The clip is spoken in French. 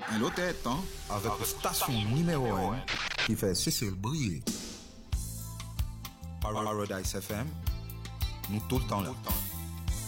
Un l'autre tête, hein? Avec une station numéro 1 qui fait Cécile briller. Paradise FM, nous tout le temps là.